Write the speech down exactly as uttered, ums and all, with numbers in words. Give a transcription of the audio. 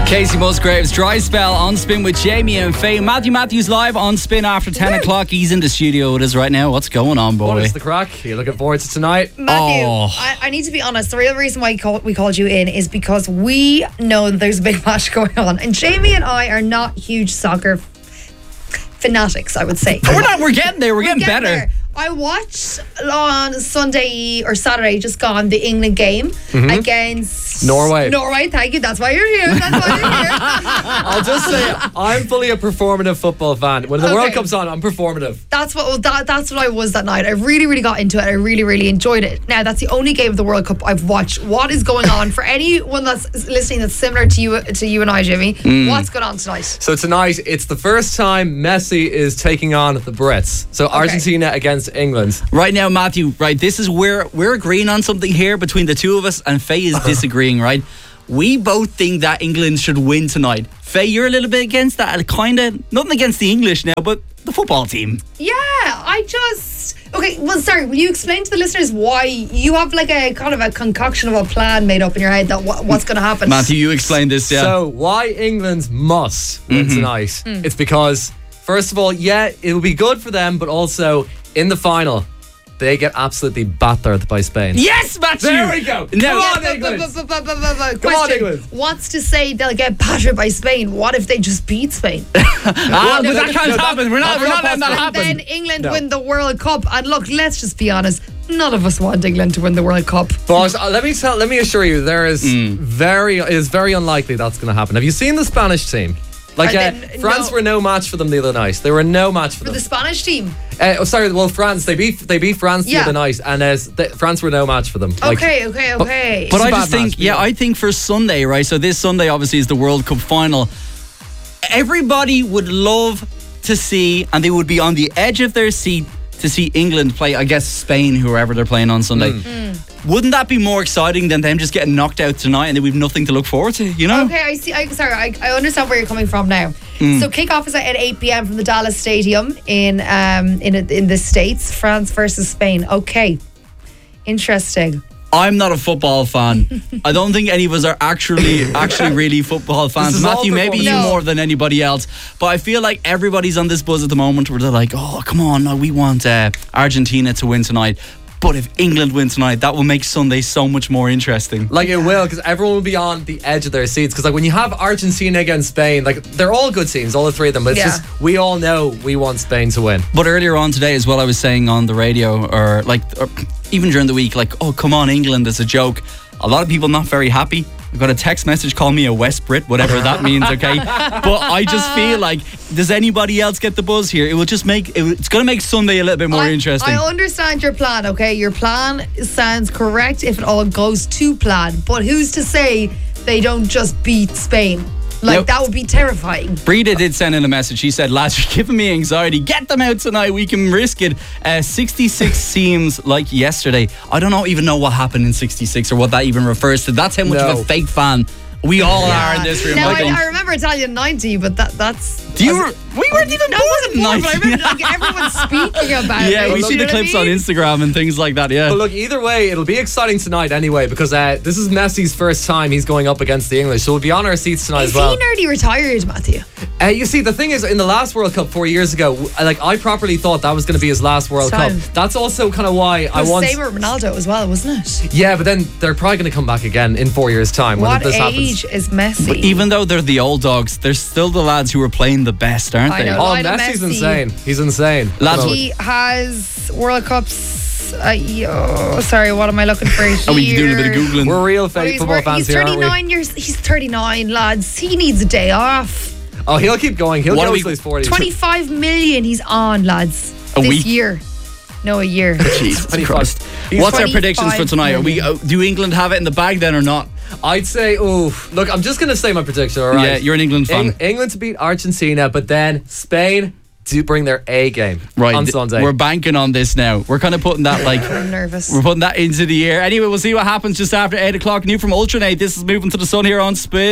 Casey Musgraves, Dry Spell on Spin with Jamie and Faye. Matthew Matthews live on Spin after ten o'clock. He's in the studio with us right now. What's going on, boy? What is the crack? You're looking forward to tonight? Matthew, Oh. I, I need to be honest. The real reason why call, we called you in is because we know that there's a big match going on. And Jamie and I are not huge soccer f- fanatics, I would say. We're not. We're getting there. We're, getting, getting better. there. I watched on Sunday or Saturday, just gone, the England game against Norway. Norway, thank you. That's why you're here. That's why you're here. I'll just say, I'm fully a performative football fan. When the Okay. World Cup's on, I'm performative. That's what well, that, that's what I was that night. I really, really got into it. I really, really enjoyed it. Now, that's the only game of the World Cup I've watched. What is going on? For anyone that's listening that's similar to you to you and I, Jimmy, what's going on tonight? So tonight, it's the first time Messi is taking on the Brits. So Argentina against England. Right now, Matthew, right, this is where we're agreeing on something here between the two of us, and Faye is disagreeing, right? We both think that England should win tonight. Faye, you're a little bit against that. Kind of, nothing against the English now, but the football team. Yeah, I just... Okay, well, sorry, will you explain to the listeners why you have like a kind of a concoction of a plan made up in your head that what, what's going to happen? Matthew, you explain this, yeah. So why England must win tonight? It's because, first of all, yeah, it will be good for them, but also in the final, they get absolutely battered by Spain. Yes, Matthew! There we go. Now, Come on, but- England. but- but- but- but- but- but- Come on, question, England. what's to say they'll get battered by Spain? What if they just beat Spain? ah, no, but that no, can't no, that- happen. We're not, that's we're not not letting that possible. happen. Then England No. win the World Cup. And look, let's just be honest. None of us want England to win the World Cup. But uh, let me tell, let me assure you, there is very, it is very unlikely that's going to happen. Have you seen the Spanish team? Like, Uh, uh, then, France no. were no match for them the other night. They were no match for For them. the Spanish team. Uh, oh, sorry, well, France. They beat they beat France the Yeah. other night, and uh, th- France were no match for them. Like, Okay, okay, okay. But It's a I bad just think, match, yeah, yeah. I think for Sunday, right? So this Sunday obviously is the World Cup final. Everybody would love to see, and they would be on the edge of their seat to see England play, I guess, Spain, whoever they're playing on Sunday. Wouldn't that be more exciting than them just getting knocked out tonight and then we've nothing to look forward to, you know? Okay, I see. I, sorry, I, I understand where you're coming from now. Mm. So kickoff is at eight p.m. from the Dallas Stadium in um in in the States. France versus Spain. Okay, interesting. I'm not a football fan. I don't think any of us are actually actually really football fans. is all Matthew, maybe you performance. No. more than anybody else. But I feel like everybody's on this buzz at the moment where they're like, oh, come on, no, we want uh, Argentina to win tonight. But if England win tonight, that will make Sunday so much more interesting. Like it will, because everyone will be on the edge of their seats. Because like when you have Argentina against Spain, like they're all good teams, all the three of them. But it's Yeah. just we all know we want Spain to win. But earlier on today as well, I was saying on the radio, or like, or even during the week, like, oh, come on, England, it's a joke. A lot of people not very happy. I've got a text message, call me a West Brit, whatever that means, okay? But I just feel like, does anybody else get the buzz here? It will just make, it, it's going to make Sunday a little bit more I, interesting. I understand your plan. Okay, your plan sounds correct if it all goes to plan. But who's to say they don't just beat Spain? Like Nope. that would be terrifying. Breda did send in a message. She said, lads, you're giving me anxiety. Get them out tonight. We can risk it. Uh, sixty-six seems like yesterday. I don't know, even know what happened in sixty-six or what that even refers to. That's how much of No. a fake fan we all are in this room. Now I I, think. I remember Italian ninety, but that that's. Do you re- we weren't even No, born I wasn't in born, but I ninety. remember like, everyone speaking about Yeah, it. we You see know the what I clips on mean? Instagram and things like that, yeah. But look, either way, it'll be exciting tonight anyway, because uh, this is Messi's first time he's going up against the English, so we'll be on our seats tonight Is as well. he nearly retired, Matthew? Uh, you see, the thing is, in the last World Cup four years ago, w- like I properly thought that was going to be his last World Time. Cup. That's also kind of why I It was want. same with Ronaldo as well, wasn't it? Yeah, but then they're probably going to come back again in four years' time when What this age happens. is Messi? But even though they're the old dogs, they're still the lads who are playing the best, aren't I they? know. Oh, Lionel Messi's Messi. insane. He's insane. Lads, So- He has World Cups. Uh, yo, sorry, what am I looking for here? Oh, we can do a bit of Googling. we're real Oh, fake he's football wor- fans he's here, aren't we? thirty-nine years. He's thirty-nine, lads. He needs a day off. Oh, he'll keep going. He'll What are go we- until he's forty. twenty-five million he's on, lads. A this week? year. No, a year. Jesus twenty-five. Christ. He's What's our predictions for twenty-five tonight? Are we, million. uh, do England have it in the bag then or not? I'd say, oh, look, I'm just going to say my prediction, all right? Yeah, you're an England fan. Eng- England to beat Argentina, but then Spain to bring their A game Right, on th- Sunday. we're banking on this now. We're kind of putting that like, I'm nervous. we're putting that into the air. Anyway, we'll see what happens just after eight o'clock. New from Ultranate, this is Moving to the Sun here on Spin.